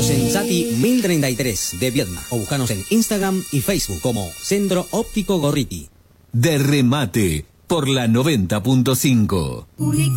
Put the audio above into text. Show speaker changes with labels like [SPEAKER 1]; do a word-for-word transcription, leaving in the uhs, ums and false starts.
[SPEAKER 1] Visítanos en Sati mil treinta y tres de Viedma o búscanos en Instagram y Facebook como Centro Óptico Gorriti.
[SPEAKER 2] De remate por la noventa punto cinco.